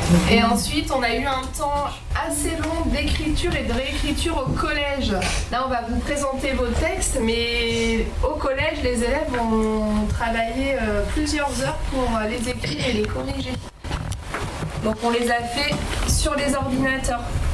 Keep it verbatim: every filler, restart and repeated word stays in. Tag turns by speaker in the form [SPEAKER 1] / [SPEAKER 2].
[SPEAKER 1] Et ensuite, on a eu un temps assez long d'écriture et de réécriture au collège. Là, on va vous présenter vos textes, mais au collège, les élèves ont travaillé euh, plusieurs heures pour les écrire et les corriger. Donc, on les a fait sur les ordinateurs.